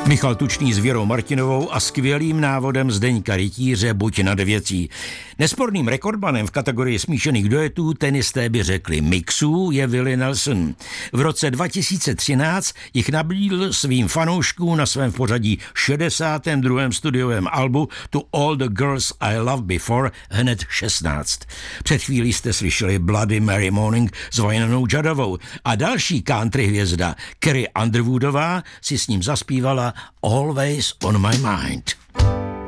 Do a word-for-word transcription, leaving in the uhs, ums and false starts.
Michal Tučný s Věrou Martinovou a skvělým návodem Zdeňka Rytíře Buď nad věcí. Nesporným rekordmanem v kategorii smíšených duetů tenisté by řekli mixů je Willie Nelson. V roce dva tisíce třináct jich nabídl svým fanouškům na svém pořadí šedesátém druhém studiovém albu To All the Girls I Loved Before hned šestnáct. Před chvílí jste slyšeli Bloody Mary Morning s Vynanou Juddovou a další country hvězda Carrie Underwoodová si s ním zaspívala Always on my mind.